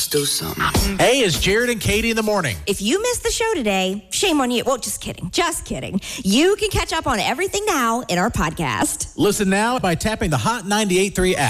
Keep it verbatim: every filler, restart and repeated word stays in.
Let's do something. Hey, it's Jared and Katie in the morning. If you missed the show today, shame on you. Well, just kidding. Just kidding. You can catch up on everything now in our podcast. Listen now by tapping the Hot ninety-eight point three app.